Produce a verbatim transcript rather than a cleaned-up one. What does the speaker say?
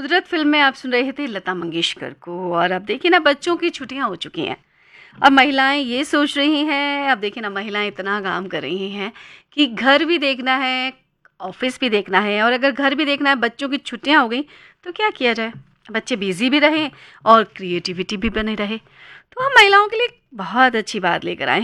कुदरत फिल्म में आप सुन रहे थे लता मंगेशकर को। और अब देखिए ना, बच्चों की छुट्टियां हो चुकी हैं। अब महिलाएं ये सोच रही हैं, अब देखिए ना, महिलाएं इतना काम कर रही हैं कि घर भी देखना है, ऑफिस भी देखना है। और अगर घर भी देखना है, बच्चों की छुट्टियां हो गई तो क्या किया जाए, बच्चे बिजी भी रहें और क्रिएटिविटी भी बने रहे। तो हम महिलाओं के लिए बहुत अच्छी बात लेकर आए हैं।